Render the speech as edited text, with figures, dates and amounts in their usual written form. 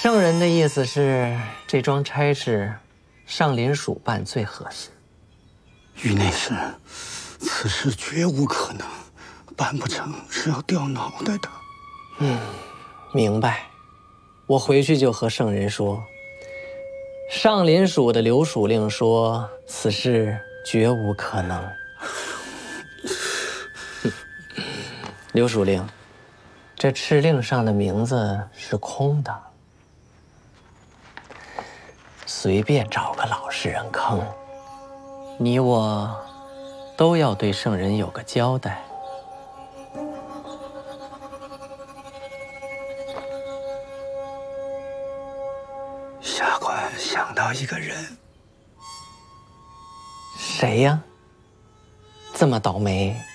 圣人的意思是，这桩差事，上林署办最合适。 于内侍，此事绝无可能，办不成是要掉脑袋的。 明白。我回去就和圣人说。上林署的刘署令说，此事绝无可能。刘署令，这敕令上的名字是空的，随便找个老实人坑，你我都要对圣人有个交代。 下官想到一个人。 谁呀？这么倒霉？